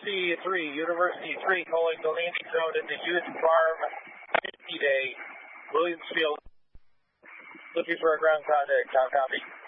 University 3, calling the landing zone at the Youth Farm 50 Day, Williams Field. Looking for a ground contact. How copy?